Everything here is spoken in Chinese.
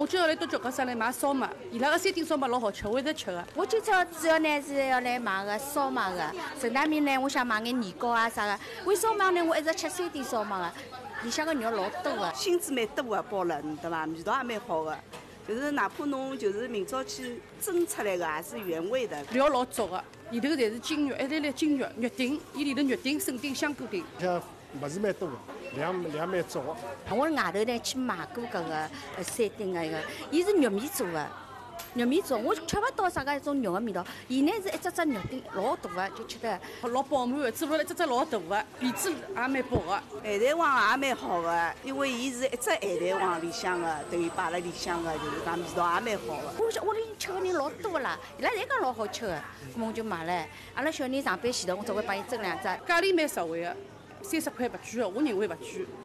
我今朝来到脚高上来买烧麦，伊拉个山顶烧麦老好吃，我一直吃个。 我今朝主要呢是要来买个烧麦个，陈大面呢，我想买眼年糕啊啥个。为烧麦呢，我一直吃山顶烧麦个，里向个肉老多个， 芯子蛮多个，包了，对伐？味道也蛮好个。就是哪怕侬就是明朝去蒸出来个，也是原味的。 料老足个，里头侪是筋肉，一粒粒筋肉，肉丁，伊里头肉丁、笋丁、香菇丁。 像物事蛮多个，量蛮足个。 我外头呢去买过搿个山顶个一个，伊是玉米做个。肉米做，我吃不到啥个一种肉的味道。伊呢是一只肉丁老大个，就吃得老饱满个，做出来一只老大个，皮子也蛮薄个。 海带黄也蛮好个，因为伊是一只海带黄里向个，等于摆辣里向个，就是讲味道也蛮好个。 我里吃个人老多啦，伊拉侪讲老好吃个，咾么我就买了。阿拉小人上班前头，我只会帮伊蒸2只。 价钿蛮实惠个，30块勿贵个，我认为勿贵。